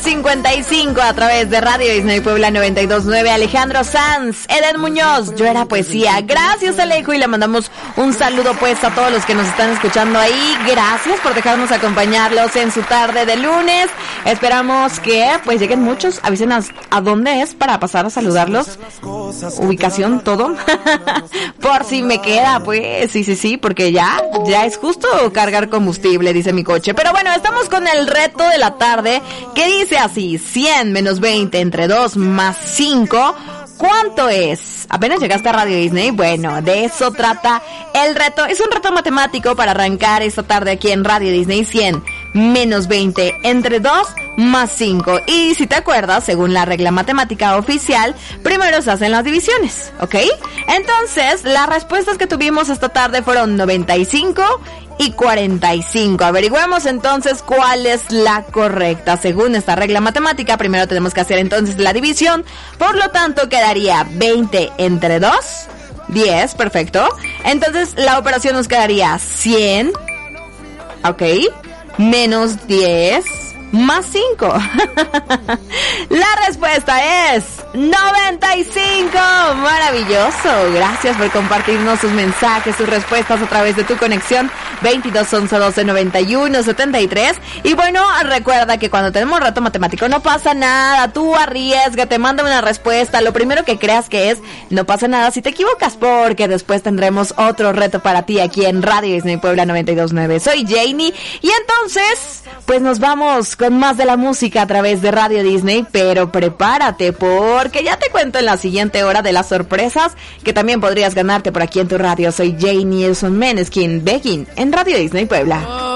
55 a través de Radio Disney Puebla 92.9. Alejandro Sanz, Eden Muñoz, Yo Era Poesía. Gracias, Alejo, y le mandamos un saludo pues a todos los que nos están escuchando ahí. Gracias por dejarnos acompañarlos en su tarde de lunes. Esperamos que pues lleguen muchos. Avísenos a dónde es para pasar a saludarlos. Ubicación, todo. Por si me queda, pues sí, porque ya es justo cargar combustible, dice mi coche. Pero bueno, estamos con el reto de la tarde, que dice así: 100 menos 20 entre 2 más 5, ¿cuánto es? ¿Apenas llegaste a Radio Disney? Bueno, de eso trata el reto. Es un reto matemático para arrancar esta tarde aquí en Radio Disney. 100 menos 20 entre 2 más 5. Y si te acuerdas, según la regla matemática oficial, primero se hacen las divisiones, ¿ok? Entonces, las respuestas que tuvimos esta tarde fueron 95 y 45. Averigüemos entonces cuál es la correcta. Según esta regla matemática, primero tenemos que hacer entonces la división. Por lo tanto, quedaría 20 entre 2, 10, perfecto. Entonces, la operación nos quedaría 100, ¿ok? Menos 10 más 5. La respuesta es 95. Maravilloso. Gracias por compartirnos sus mensajes, sus respuestas a través de tu conexión 22 11 12 91 73. Y bueno, recuerda que cuando tenemos reto matemático no pasa nada. Tú arriésgate, manda una respuesta. Lo primero que creas que es, no pasa nada si te equivocas, porque después tendremos otro reto para ti aquí en Radio Disney Puebla 92.9. Soy Janie y entonces pues nos vamos con más de la música a través de Radio Disney, pero prepárate porque ya te cuento en la siguiente hora de las sorpresas que también podrías ganarte por aquí en tu radio. Soy Janie Nelson Meneskin Begging en Radio Disney Puebla.